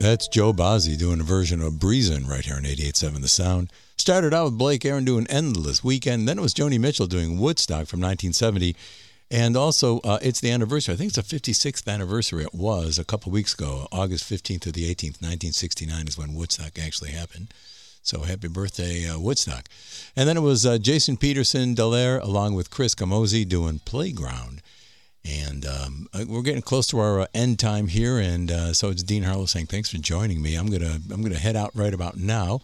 That's Joe Bozzi doing a version of Breezin' right here on 88.7 The Sound. Started out with Blake Aaron doing Endless Weekend. Then it was Joni Mitchell doing Woodstock from 1970. And also, it's the anniversary. I think it's the 56th anniversary. It was a couple weeks ago. August 15th to the 18th, 1969 is when Woodstock actually happened. So happy birthday, Woodstock. And then it was Jason Peterson, Dallaire, along with Chris Camozzi doing Playground. And we're getting close to our end time here, and so it's Dean Harlow saying thanks for joining me. I'm gonna head out right about now.